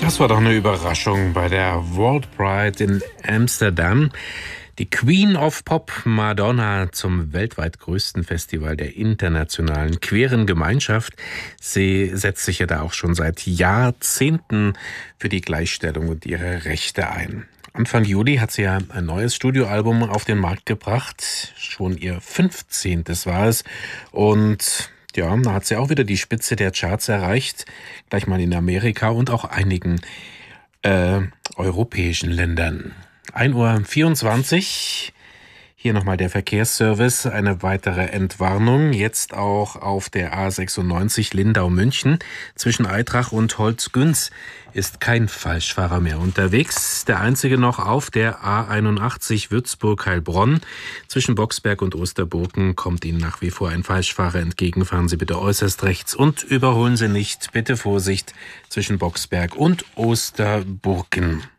Das war doch eine Überraschung bei der World Pride in Amsterdam. Die Queen of Pop, Madonna, zum weltweit größten Festival der internationalen queeren Gemeinschaft. Sie setzt sich ja da auch schon seit Jahrzehnten für die Gleichstellung und ihre Rechte ein. Anfang Juli hat sie ja ein neues Studioalbum auf den Markt gebracht. Schon ihr 15. war es. Und ja, da hat sie auch wieder die Spitze der Charts erreicht. Gleich mal in Amerika und auch einigen europäischen Ländern. 1:24 Uhr. Hier nochmal der Verkehrsservice. Eine weitere Entwarnung. Jetzt auch auf der A96 Lindau-München. Zwischen Aitrach und Holzgünz ist kein Falschfahrer mehr unterwegs. Der einzige noch auf der A81 Würzburg-Heilbronn. Zwischen Boxberg und Osterburgen kommt Ihnen nach wie vor ein Falschfahrer entgegen. Fahren Sie bitte äußerst rechts und überholen Sie nicht. Bitte Vorsicht zwischen Boxberg und Osterburgen.